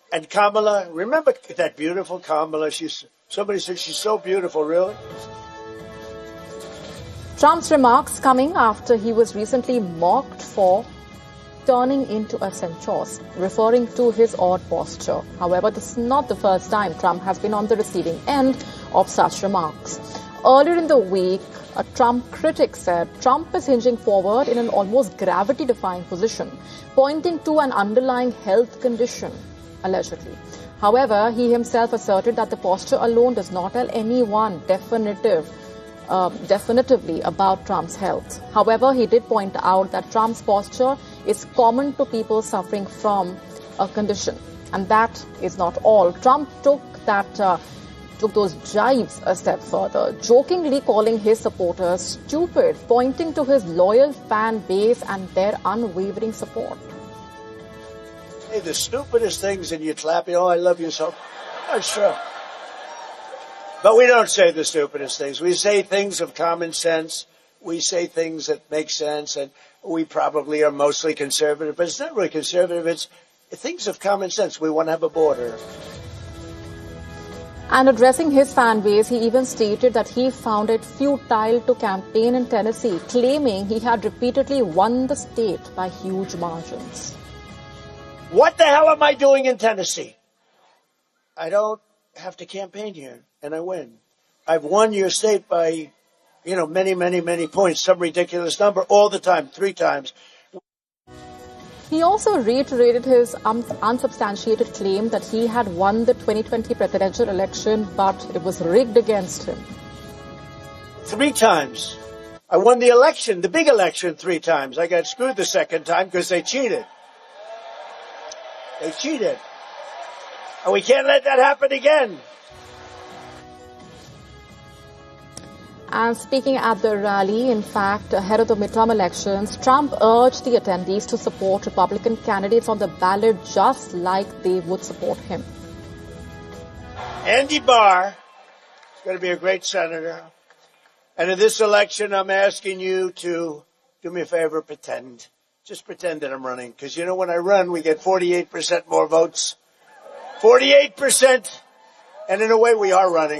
And Kamala, remember that beautiful Kamala? Somebody said she's so beautiful, really? Trump's remarks coming after he was recently mocked for turning into a centaur, referring to his odd posture. However, this is not the first time Trump has been on the receiving end of such remarks. Earlier in the week, a Trump critic said Trump is hinging forward in an almost gravity-defying position, pointing to an underlying health condition, allegedly. However, he himself asserted that the posture alone does not tell anyone definitively about Trump's health. However, he did point out that Trump's posture is common to people suffering from a condition. And that is not all. Trump took those jibes a step further, jokingly calling his supporters stupid, pointing to his loyal fan base and their unwavering support. Hey, the stupidest things, and you clap, I love you so. That's true. But we don't say the stupidest things. We say things of common sense. We say things that make sense, and we probably are mostly conservative, but it's not really conservative. It's things of common sense. We want to have a border. And addressing his fan base, he even stated that he found it futile to campaign in Tennessee, claiming he had repeatedly won the state by huge margins. What the hell am I doing in Tennessee? I don't have to campaign here, and I win. I've won your state by, many, many, many points, some ridiculous number, all the time, 3 times. He also reiterated his unsubstantiated claim that he had won the 2020 presidential election, but it was rigged against him. 3 times. I won the election, the big election, 3 times. I got screwed the second time because they cheated. They cheated. And we can't let that happen again. And speaking at the rally, in fact, ahead of the midterm elections, Trump urged the attendees to support Republican candidates on the ballot just like they would support him. Andy Barr is going to be a great senator. And in this election, I'm asking you to do me a favor, pretend. Just pretend that I'm running. Because, when I run, we get 48% more votes. 48%. And in a way, we are running.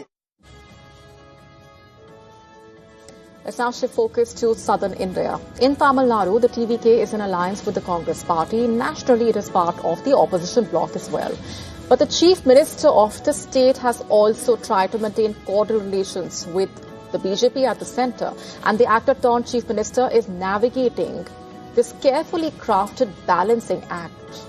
Let's now shift focus to southern India. In Tamil Nadu, the TVK is in alliance with the Congress party. Nationally, it is part of the opposition bloc as well. But the chief minister of the state has also tried to maintain cordial relations with the BJP at the centre. And the actor-turned chief minister is navigating this carefully crafted balancing act.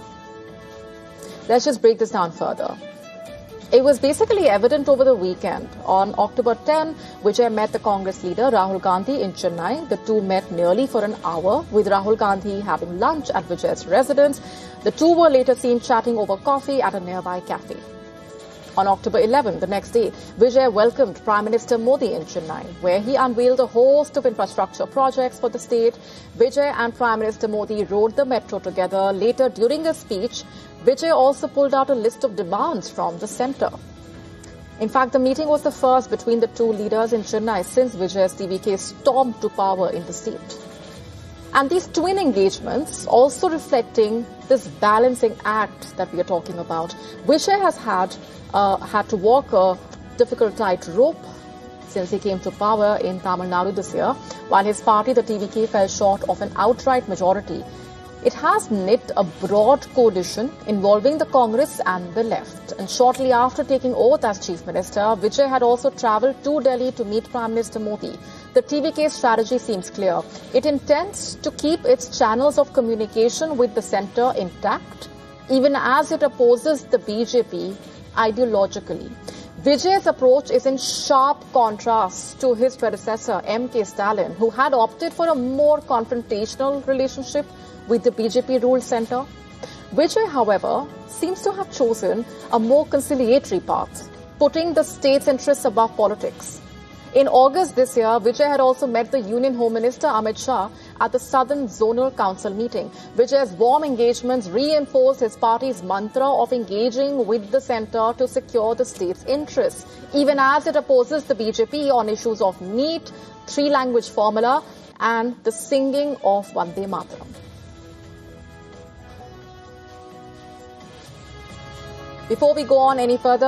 Let's just break this down further. It was basically evident over the weekend. On October 10, Vijay met the Congress leader Rahul Gandhi in Chennai. The two met nearly for an hour, with Rahul Gandhi having lunch at Vijay's residence. The two were later seen chatting over coffee at a nearby cafe. On October 11, the next day, Vijay welcomed Prime Minister Modi in Chennai, where he unveiled a host of infrastructure projects for the state. Vijay and Prime Minister Modi rode the metro together. Later, during a speech, Vijay also pulled out a list of demands from the centre. In fact, the meeting was the first between the two leaders in Chennai since Vijay's TVK stormed to power in the state. And these twin engagements also reflecting this balancing act that we are talking about. Vijay has had to walk a difficult tightrope since he came to power in Tamil Nadu this year, while his party, the TVK, fell short of an outright majority. It has knit a broad coalition involving the Congress and the left. And shortly after taking oath as Chief Minister, Vijay had also travelled to Delhi to meet Prime Minister Modi. The TVK strategy seems clear. It intends to keep its channels of communication with the centre intact, even as it opposes the BJP ideologically. Vijay's approach is in sharp contrast to his predecessor, M.K. Stalin, who had opted for a more confrontational relationship with the BJP-ruled centre. Vijay, however, seems to have chosen a more conciliatory path, putting the state's interests above politics. In August this year, Vijay had also met the Union Home Minister Amit Shah at the Southern Zonal Council meeting. Vijay's warm engagements reinforced his party's mantra of engaging with the centre to secure the state's interests, even as it opposes the BJP on issues of NEET, 3-language formula, and the singing of Vande Mataram. Before we go on any further,